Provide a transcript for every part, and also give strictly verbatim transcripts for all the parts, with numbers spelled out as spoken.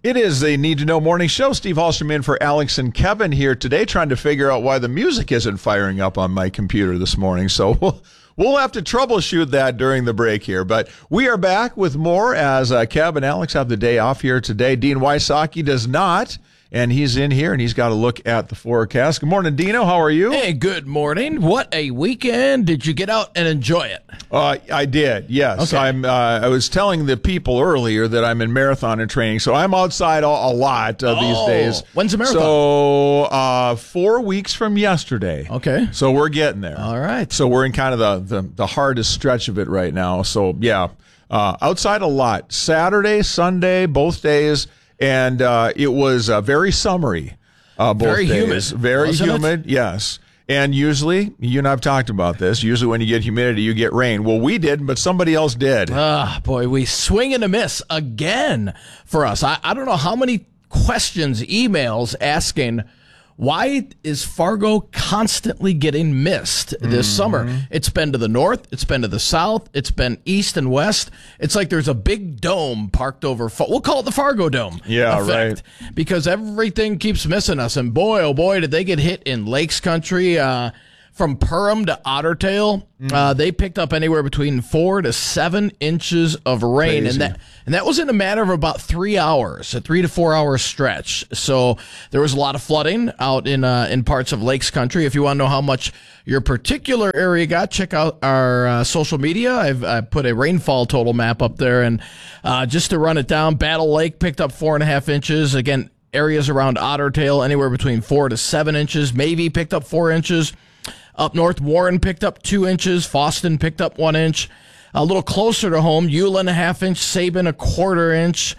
It is a Need to Know Morning Show. Steve Hallstrom in for Alex and Kevin here today, trying to figure out why the music isn't firing up on my computer this morning. So we'll, we'll have to troubleshoot that during the break here. But we are back with more as uh, Kev and Alex have the day off here today. Dean Wysocki does not. And he's in here, and he's got a look at the forecast. Good morning, Dino. How are you? Hey, good morning. What a weekend. Did you get out and enjoy it? Uh, I did, yes. Okay. I'm. Uh, I was telling the people earlier that I'm in marathon and training, so I'm outside a, a lot uh, oh, these days. When's the marathon? So uh, four weeks from yesterday. Okay. So we're getting there. All right. So we're in kind of the, the, the hardest stretch of it right now. So, yeah, uh, outside a lot. Saturday, Sunday, both days. And uh, it was uh, very summery uh, both Very days. humid, Very wasn't humid, it? yes. And usually, you and I have talked about this, usually when you get humidity, you get rain. Well, we didn't, but somebody else did. Ah, boy, we swing and a miss again for us. I, I don't know how many questions, emails asking, why is Fargo constantly getting missed this mm-hmm. summer? It's been to the north. It's been to the south. It's been east and west. It's like there's a big dome parked over. We'll call it the Fargo Dome. Yeah, effect, right. Because everything keeps missing us. And boy, oh boy, did they get hit in Lakes Country. Uh, from Perham to Otter Tail, mm. uh, they picked up anywhere between four to seven inches of rain. Crazy. And that and that was in a matter of about three hours, a three to four hour stretch. So there was a lot of flooding out in uh, in parts of Lakes Country. If you want to know how much your particular area got, check out our uh, social media. I've I put a rainfall total map up there. And uh, just to run it down, Battle Lake picked up four and a half inches. Again, areas around Otter Tail, anywhere between four to seven inches. Mavie picked up four inches. Up north, Warren picked up two inches. Foston picked up one inch. A little closer to home, Eulin a half inch. Sabin a quarter inch.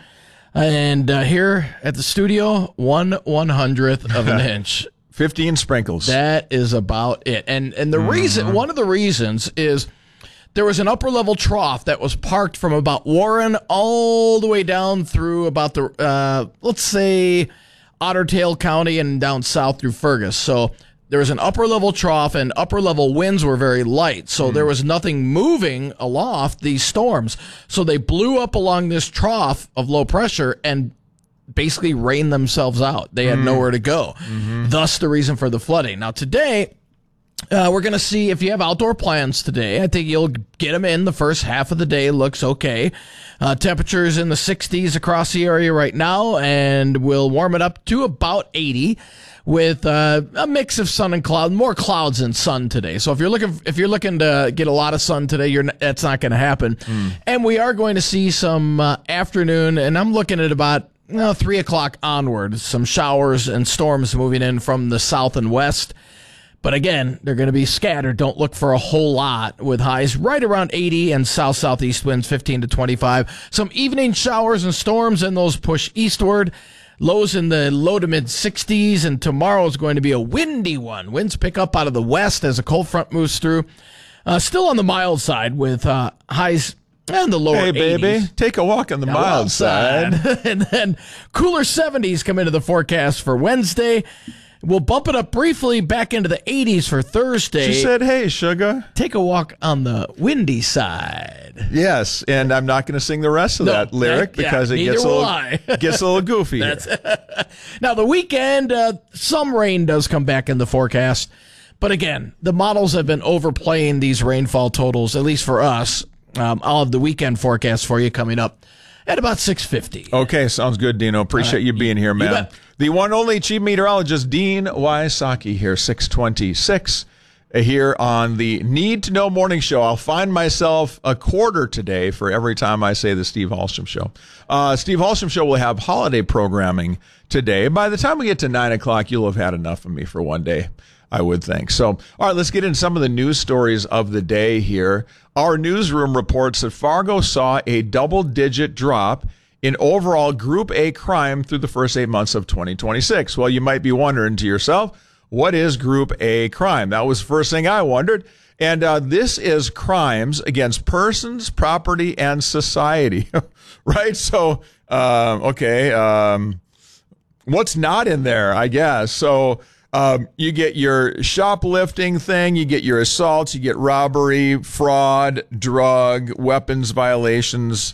And uh, here at the studio, one one hundredth of an inch. fifteen sprinkles. That is about it. And and the mm-hmm. reason, one of the reasons is there was an upper level trough that was parked from about Warren all the way down through about the, uh, let's say, Otter Tail County and down south through Fergus. So there was an upper level trough, and upper level winds were very light. So mm. there was nothing moving aloft these storms. So they blew up along this trough of low pressure and basically rained themselves out. They had mm. nowhere to go. Mm-hmm. Thus the reason for the flooding. Now today, uh, we're going to see if you have outdoor plans today. I think you'll get them in. The first half of the day looks okay. Uh, temperatures in the sixties across the area right now, and we'll warm it up to about eighty. With uh, a mix of sun and cloud, more clouds than sun today. So if you're looking, if you're looking to get a lot of sun today, you're not, that's not going to happen. Mm. And we are going to see some uh, afternoon, and I'm looking at about you know, three o'clock onward, some showers and storms moving in from the south and west. But again, they're going to be scattered. Don't look for a whole lot, with highs right around eighty and south southeast winds fifteen to twenty-five. Some evening showers and storms, and those push eastward. Lows in the low to mid sixties, and tomorrow is going to be a windy one. Winds pick up out of the west as a cold front moves through. Uh, still on the mild side with uh, highs in the lower eighties. Hey, baby, eighties. take a walk on the mild side. And then cooler seventies come into the forecast for Wednesday. We'll bump it up briefly back into the eighties for Thursday. She said, hey, sugar. Take a walk on the windy side. Yes, and I'm not going to sing the rest of no, that lyric that, yeah, because it gets a, little, gets a little goofy. That's now, the weekend, uh, some rain does come back in the forecast. But again, the models have been overplaying these rainfall totals, at least for us. Um, I'll have the weekend forecast for you coming up at about six fifty. Okay, sounds good, Dino. Appreciate right. you being here, man. The one only chief meteorologist, Dean Wysocki, here, six twenty-six, here on the Need to Know Morning Show. I'll find myself a quarter today for every time I say the Steve Hallstrom Show. Uh, Steve Hallstrom Show will have holiday programming today. By the time we get to nine o'clock, you'll have had enough of me for one day, I would think. So, all right, let's get into some of the news stories of the day here. Our newsroom reports that Fargo saw a double-digit drop in overall Group A crime through the first eight months of twenty twenty-six. Well, you might be wondering to yourself, what is Group A crime? That was the first thing I wondered. And uh, this is crimes against persons, property, and society, right? So, uh, okay, um, what's not in there, I guess? So um, you get your shoplifting thing, you get your assaults, you get robbery, fraud, drug, weapons violations,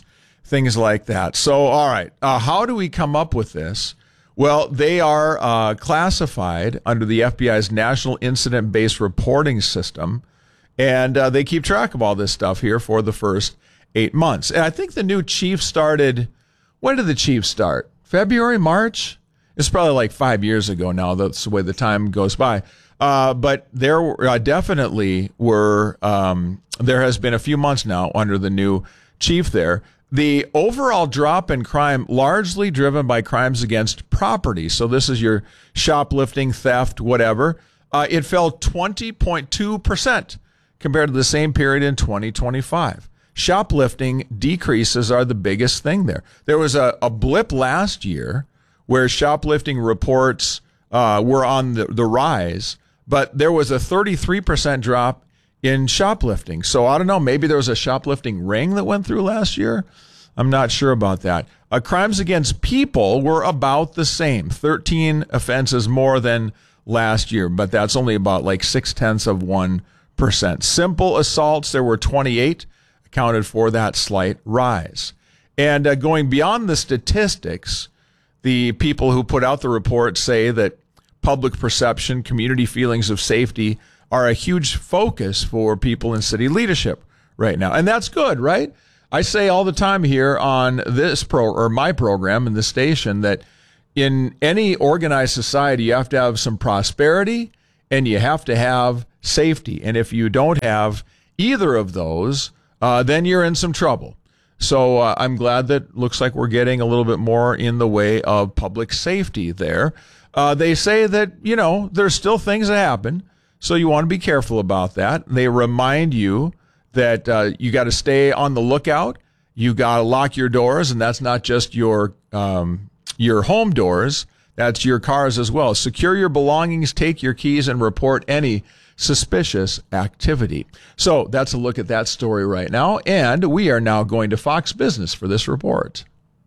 things like that. So, all right, uh, how do we come up with this? Well, they are uh, classified under the F B I's National Incident-Based Reporting System, and uh, they keep track of all this stuff here for the first eight months. And I think the new chief started, when did the chief start? February, March? It's probably like five years ago now. That's the way the time goes by. Uh, but there uh, definitely were, um, there has been a few months now under the new chief there. The overall drop in crime largely driven by crimes against property. So this is your shoplifting, theft, whatever. Uh, it fell twenty point two percent compared to the same period in twenty twenty-five. Shoplifting decreases are the biggest thing there. There was a, a blip last year where shoplifting reports uh, were on the, the rise, but there was a thirty-three percent drop in shoplifting. So I don't know, maybe there was a shoplifting ring that went through last year. I'm not sure about that. Uh, crimes against people were about the same, thirteen offenses more than last year, but that's only about like six tenths of one percent. Simple assaults, there were twenty-eight, accounted for that slight rise. And uh, going beyond the statistics, the people who put out the report say that public perception, community feelings of safety are a huge focus for people in city leadership right now. And that's good, right? I say all the time here on this pro or my program in the station that in any organized society, you have to have some prosperity and you have to have safety. And if you don't have either of those, uh, then you're in some trouble. So uh, I'm glad that looks like we're getting a little bit more in the way of public safety there. Uh, they say that, you know, there's still things that happen. So you want to be careful about that. They remind you that uh, you got to stay on the lookout. You got to lock your doors, and that's not just your um, your home doors. That's your cars as well. Secure your belongings, take your keys, and report any suspicious activity. So that's a look at that story right now. And we are now going to Fox Business for this report.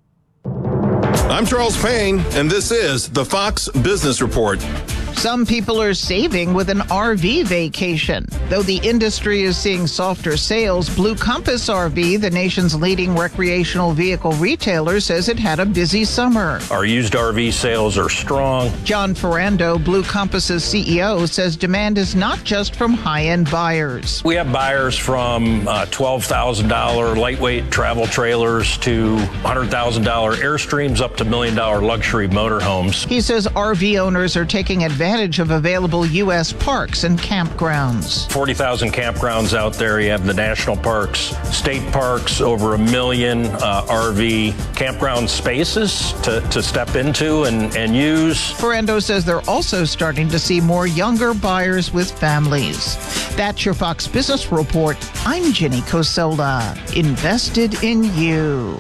I'm Charles Payne, and this is the Fox Business Report. Some people are saving with an R V vacation. Though the industry is seeing softer sales, Blue Compass R V, the nation's leading recreational vehicle retailer, says it had a busy summer. Our used R V sales are strong. John Ferrando, Blue Compass's C E O, says demand is not just from high-end buyers. We have buyers from uh, twelve thousand dollars lightweight travel trailers to one hundred thousand dollars Airstreams up to million dollar luxury motorhomes. He says R V owners are taking advantage of available U S parks and campgrounds. forty thousand campgrounds out there. You have the national parks, state parks, over a million uh, R V campground spaces to, to step into and, and use. Ferrando says they're also starting to see more younger buyers with families. That's your Fox Business Report. I'm Jenny Cosola. Invested in you.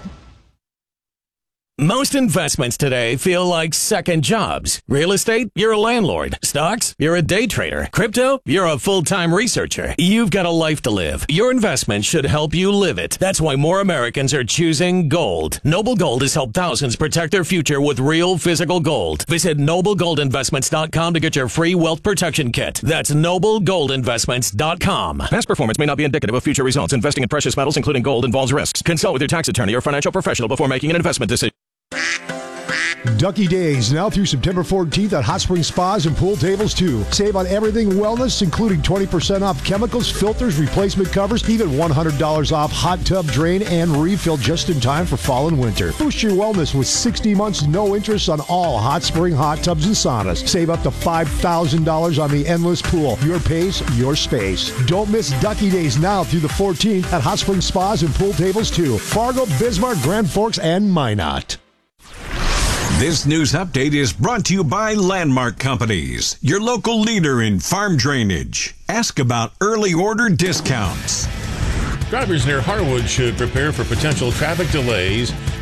Most investments today feel like second jobs. Real estate, you're a landlord. Stocks, you're a day trader. Crypto, you're a full-time researcher. You've got a life to live. Your investment should help you live it. That's why more Americans are choosing gold. Noble Gold has helped thousands protect their future with real physical gold. Visit noble gold investments dot com to get your free wealth protection kit. That's noble gold investments dot com. Past performance may not be indicative of future results. Investing in precious metals, including gold, involves risks. Consult with your tax attorney or financial professional before making an investment decision. Ducky Days, now through September fourteenth at Hot Spring Spas and Pool Tables too. Save on everything wellness, including twenty percent off chemicals, filters, replacement covers, even one hundred dollars off hot tub drain and refill just in time for fall and winter. Boost your wellness with sixty months no interest on all Hot Spring hot tubs and saunas. Save up to five thousand dollars on the endless pool. Your pace, your space. Don't miss Ducky Days now through the fourteenth at Hot Spring Spas and Pool Tables too. Fargo, Bismarck, Grand Forks, and Minot. This news update is brought to you by Landmark Companies, your local leader in farm drainage. Ask about early order discounts. Drivers near Harwood should prepare for potential traffic delays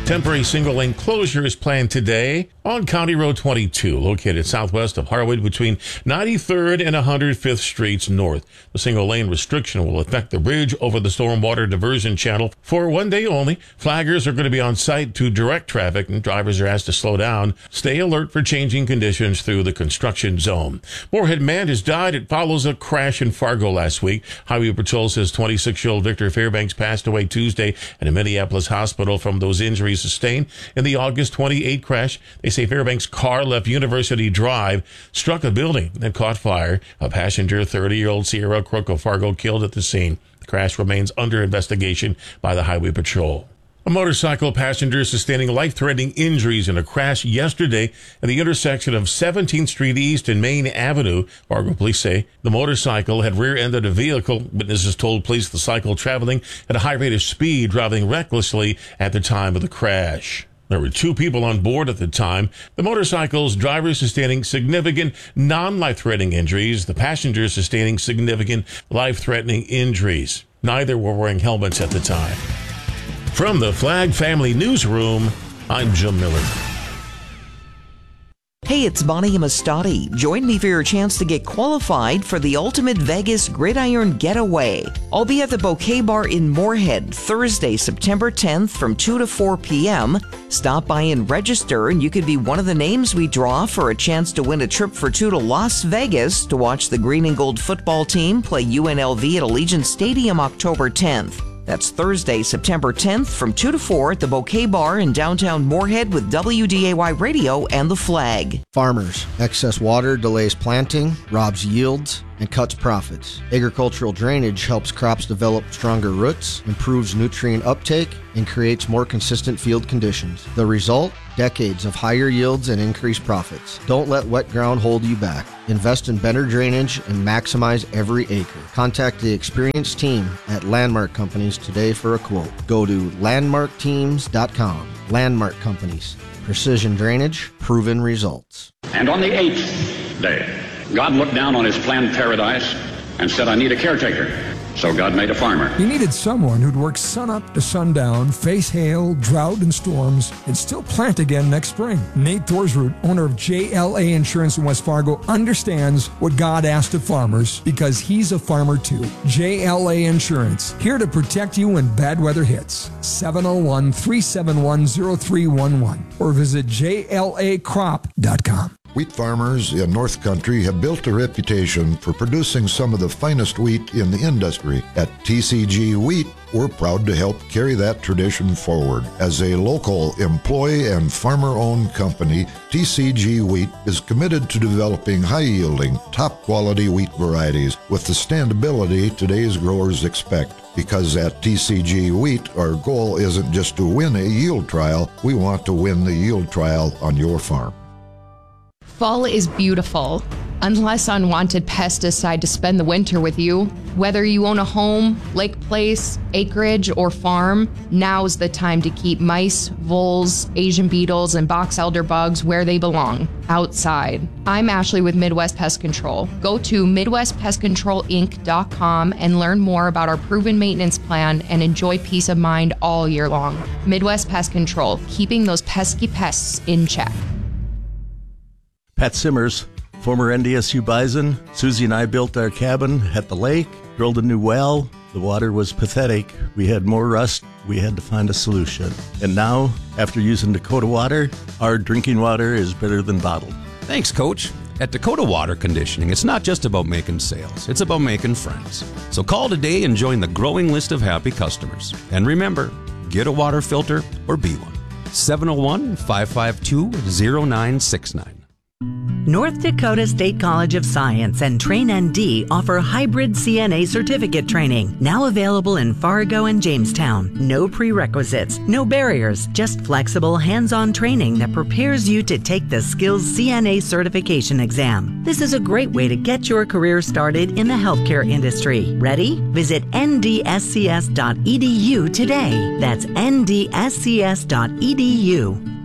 Temporary single-lane closure is planned today on County Road twenty-two, located southwest of Harwood between ninety-third and one hundred fifth Streets North. The single-lane restriction will affect the bridge over the stormwater diversion channel for one day only. Flaggers are going to be on site to direct traffic, and drivers are asked to slow down. Stay alert for changing conditions through the construction zone. Moorhead man has died. It follows a crash in Fargo last week. Highway Patrol says twenty-six-year-old Victor Fairbanks passed away Tuesday at a Minneapolis hospital from those injuries sustained in the August twenty-eighth crash. They say Fairbanks' car left University Drive, struck a building, and caught fire. A passenger, thirty-year-old Sierra Crook of Fargo, killed at the scene. The crash remains under investigation by the Highway Patrol. A motorcycle passenger sustaining life-threatening injuries in a crash yesterday at the intersection of seventeenth Street East and Main Avenue. Fargo police say the motorcycle had rear-ended a vehicle. Witnesses told police the cycle traveling at a high rate of speed, driving recklessly at the time of the crash. There were two people on board at the time. The motorcycle's driver sustaining significant non-life-threatening injuries. The passenger sustaining significant life-threatening injuries. Neither were wearing helmets at the time. From the Flag Family Newsroom, I'm Jim Miller. Hey, it's Bonnie Amistadi. Join me for your chance to get qualified for the Ultimate Vegas Gridiron Getaway. I'll be at the Bouquet Bar in Moorhead Thursday, September tenth from two to four p.m. Stop by and register, and you could be one of the names we draw for a chance to win a trip for two to Las Vegas to watch the Green and Gold football team play U N L V at Allegiant Stadium October tenth. That's Thursday, September tenth from two to four at the Bouquet Bar in downtown Moorhead with W D A Y Radio and The Flag. Farmers. Excess water delays planting, robs yields, and cuts profits. Agricultural drainage helps crops develop stronger roots, improves nutrient uptake, and creates more consistent field conditions. The result? Decades of higher yields and increased profits. Don't let wet ground hold you back. Invest in better drainage and maximize every acre. Contact the experienced team at Landmark Companies today for a quote. Go to landmark teams dot com. Landmark Companies. Precision drainage, proven results. And on the eighth day, God looked down on his planned paradise and said, I need a caretaker. So God made a farmer. He needed someone who'd work sunup to sundown, face hail, drought, and storms, and still plant again next spring. Nate Thorsroot, owner of J L A Insurance in West Fargo, understands what God asked of farmers because he's a farmer too. J L A Insurance, here to protect you when bad weather hits. seven oh one, three seven one, oh three one one or visit J L A crop dot com. Wheat farmers in North Country have built a reputation for producing some of the finest wheat in the industry. At T C G Wheat, we're proud to help carry that tradition forward. As a local employee and farmer-owned company, T C G Wheat is committed to developing high-yielding, top-quality wheat varieties with the standability today's growers expect. Because at T C G Wheat, our goal isn't just to win a yield trial, we want to win the yield trial on your farm. Fall is beautiful, unless unwanted pests decide to spend the winter with you. Whether you own a home, lake place, acreage, or farm, now's the time to keep mice, voles, Asian beetles, and box elder bugs where they belong, outside. I'm Ashley with Midwest Pest Control. Go to midwest pest control inc dot com and learn more about our proven maintenance plan and enjoy peace of mind all year long. Midwest Pest Control, keeping those pesky pests in check. Pat Simmers, former N D S U Bison. Susie and I built our cabin at the lake, drilled a new well. The water was pathetic. We had more rust. We had to find a solution. And now, after using Dakota Water, our drinking water is better than bottled. Thanks, Coach. At Dakota Water Conditioning, it's not just about making sales. It's about making friends. So call today and join the growing list of happy customers. And remember, get a water filter or be one. seven oh one, five five two, oh nine six nine. North Dakota State College of Science and Train N D offer hybrid C N A certificate training, now available in Fargo and Jamestown. No prerequisites, no barriers, just flexible hands-on training that prepares you to take the Skills C N A certification exam. This is a great way to get your career started in the healthcare industry. Ready? Visit N D S C S dot E D U today. That's N D S C S dot E D U.